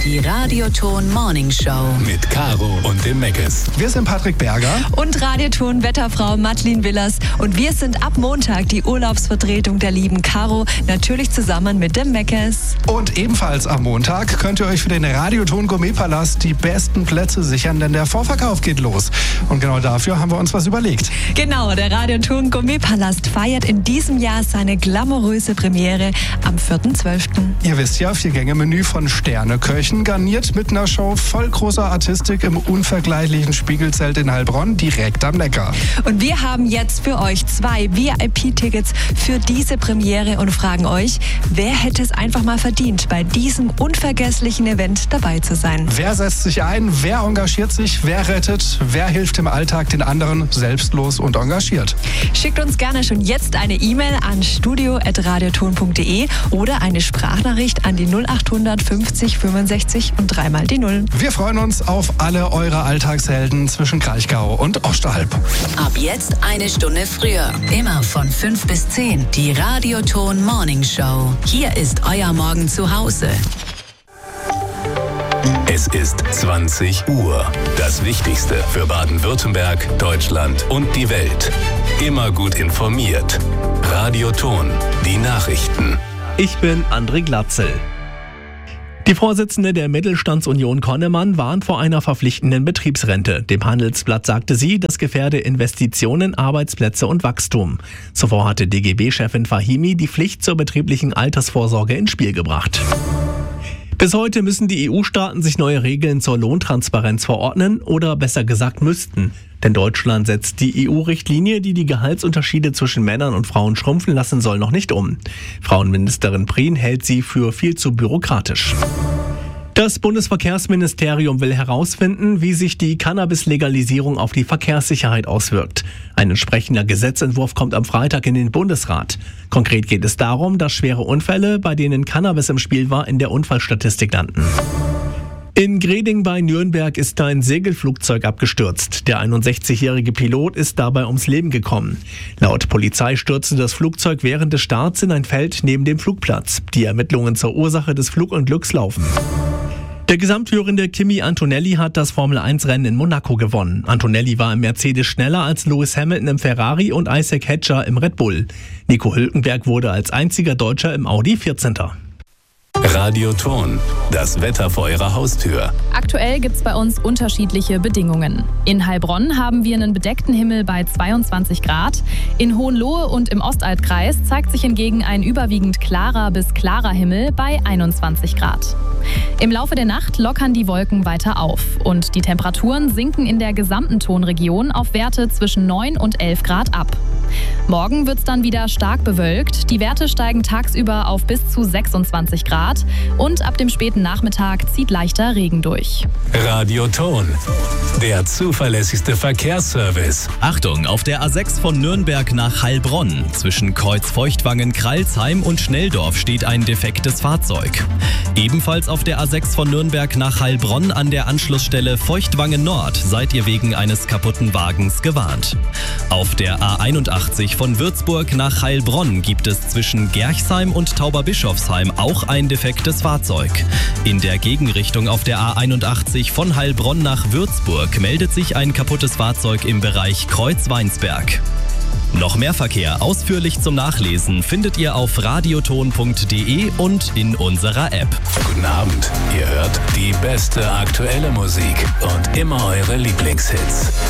Die Radioton Morning Show. Mit Caro und dem Meckes. Wir sind Patrick Berger. Und Radioton Wetterfrau Madeleine Willers. Und wir sind ab Montag die Urlaubsvertretung der lieben Caro. Natürlich zusammen mit dem Meckes. Und ebenfalls am Montag könnt ihr euch für den Radioton Gourmetpalast die besten Plätze sichern, denn der Vorverkauf geht los. Und genau dafür haben wir uns was überlegt. Genau, der Radioton Gourmetpalast feiert in diesem Jahr seine glamouröse Premiere am 4.12. Ihr wisst ja, 4-Gänge-Menü von Sterneköchen, garniert mit einer Show voll großer Artistik im unvergleichlichen Spiegelzelt in Heilbronn, direkt am Neckar. Und wir haben jetzt für euch 2 VIP-Tickets für diese Premiere und fragen euch, wer hätte es einfach mal verdient, bei diesem unvergesslichen Event dabei zu sein? Wer setzt sich ein, wer engagiert sich, wer rettet, wer hilft im Alltag den anderen selbstlos und engagiert? Schickt uns gerne schon jetzt eine E-Mail an studio@radioton.de oder eine Sprachnachricht an die 0800 50 65 und 3 mal die 0. Wir freuen uns auf alle eure Alltagshelden zwischen Kraichgau und Osterhalb. Ab jetzt eine Stunde früher. Immer von 5 bis 10. Die Radioton Morning Show. Hier ist euer Morgen zu Hause. Es ist 20 Uhr. Das Wichtigste für Baden-Württemberg, Deutschland und die Welt. Immer gut informiert. Radioton. Die Nachrichten. Ich bin André Glatzel. Die Vorsitzende der Mittelstandsunion Connemann warnt vor einer verpflichtenden Betriebsrente. Dem Handelsblatt sagte sie, das gefährde Investitionen, Arbeitsplätze und Wachstum. Zuvor hatte DGB-Chefin Fahimi die Pflicht zur betrieblichen Altersvorsorge ins Spiel gebracht. Bis heute müssen die EU-Staaten sich neue Regeln zur Lohntransparenz verordnen oder besser gesagt müssten. Denn Deutschland setzt die EU-Richtlinie, die die Gehaltsunterschiede zwischen Männern und Frauen schrumpfen lassen soll, noch nicht um. Frauenministerin Prien hält sie für viel zu bürokratisch. Das Bundesverkehrsministerium will herausfinden, wie sich die Cannabis-Legalisierung auf die Verkehrssicherheit auswirkt. Ein entsprechender Gesetzentwurf kommt am Freitag in den Bundesrat. Konkret geht es darum, dass schwere Unfälle, bei denen Cannabis im Spiel war, in der Unfallstatistik landen. In Greding bei Nürnberg ist ein Segelflugzeug abgestürzt. Der 61-jährige Pilot ist dabei ums Leben gekommen. Laut Polizei stürzte das Flugzeug während des Starts in ein Feld neben dem Flugplatz. Die Ermittlungen zur Ursache des Flugunglücks laufen. Der Gesamtführende Kimi Antonelli hat das Formel-1-Rennen in Monaco gewonnen. Antonelli war im Mercedes schneller als Lewis Hamilton im Ferrari und Isaac Hedger im Red Bull. Nico Hülkenberg wurde als einziger Deutscher im Audi 14. Radioton. Das Wetter vor eurer Haustür. Aktuell gibt es bei uns unterschiedliche Bedingungen. In Heilbronn haben wir einen bedeckten Himmel bei 22 Grad. In Hohenlohe und im Ostalbkreis zeigt sich hingegen ein überwiegend klarer bis klarer Himmel bei 21 Grad. Im Laufe der Nacht lockern die Wolken weiter auf und die Temperaturen sinken in der gesamten Tonregion auf Werte zwischen 9 und 11 Grad ab. Morgen wird es dann wieder stark bewölkt. Die Werte steigen tagsüber auf bis zu 26 Grad und ab dem späten Nachmittag zieht leichter Regen durch. Radioton. Der zuverlässigste Verkehrsservice. Achtung, auf der A6 von Nürnberg nach Heilbronn. Zwischen Kreuzfeuchtwangen, Kralsheim und Schnelldorf steht ein defektes Fahrzeug. Ebenfalls auf der A6 von Nürnberg nach Heilbronn an der Anschlussstelle Feuchtwangen Nord seid ihr wegen eines kaputten Wagens gewarnt. Auf der A81 von Würzburg nach Heilbronn gibt es zwischen Gerchsheim und Tauberbischofsheim auch ein defektes Fahrzeug. In der Gegenrichtung auf der A81 von Heilbronn nach Würzburg meldet sich ein kaputtes Fahrzeug im Bereich Kreuz-Weinsberg. Noch mehr Verkehr ausführlich zum Nachlesen findet ihr auf radioton.de und in unserer App. Guten Abend. Ihr hört die beste aktuelle Musik und immer eure Lieblingshits.